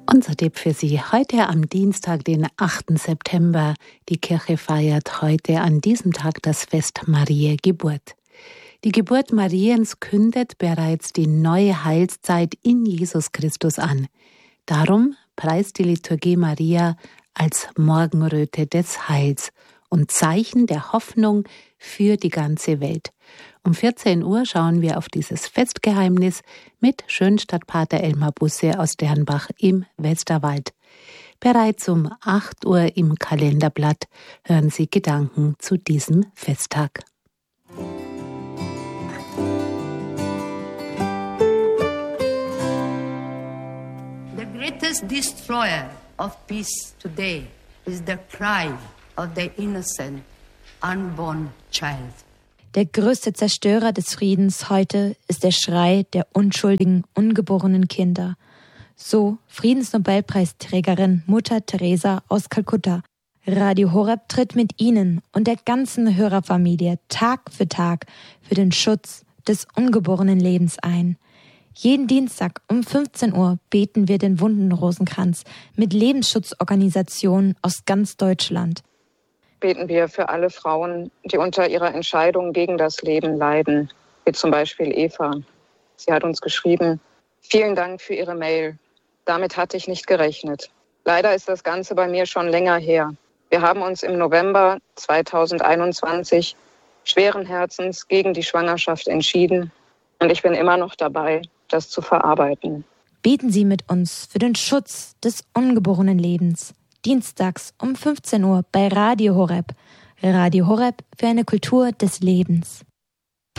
Unser Tipp für Sie heute am Dienstag, den 8. September. Die Kirche feiert heute an diesem Tag das Fest Mariä Geburt. Die Geburt Mariens kündet bereits die neue Heilszeit in Jesus Christus an. Darum preist die Liturgie Maria als Morgenröte des Heils und Zeichen der Hoffnung für die ganze Welt. Um 14 Uhr schauen wir auf dieses Festgeheimnis mit Schönstadtpater Elmar Busse aus Dernbach im Westerwald. Bereits um 8 Uhr im Kalenderblatt hören Sie Gedanken zu diesem Festtag. The greatest destroyer of peace today is the cry of the innocent, unborn child. Der größte Zerstörer des Friedens heute ist der Schrei der unschuldigen, ungeborenen Kinder. So Friedensnobelpreisträgerin Mutter Teresa aus Kalkutta. Radio Horeb tritt mit Ihnen und der ganzen Hörerfamilie Tag für Tag für den Schutz des ungeborenen Lebens ein. Jeden Dienstag um 15 Uhr beten wir den Wundenrosenkranz mit Lebensschutzorganisationen aus ganz Deutschland. Beten wir für alle Frauen, die unter ihrer Entscheidung gegen das Leben leiden, wie zum Beispiel Eva. Sie hat uns geschrieben: Vielen Dank für Ihre Mail. Damit hatte ich nicht gerechnet. Leider ist das Ganze bei mir schon länger her. Wir haben uns im November 2021 schweren Herzens gegen die Schwangerschaft entschieden und ich bin immer noch dabei, das zu verarbeiten. Beten Sie mit uns für den Schutz des ungeborenen Lebens. Dienstags um 15 Uhr bei Radio Horeb. Radio Horeb für eine Kultur des Lebens.